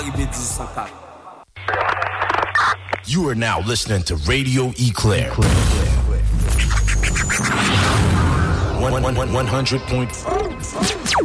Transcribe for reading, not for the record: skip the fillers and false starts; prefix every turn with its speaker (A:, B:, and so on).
A: You are now listening to Radio Eclair. 100.4.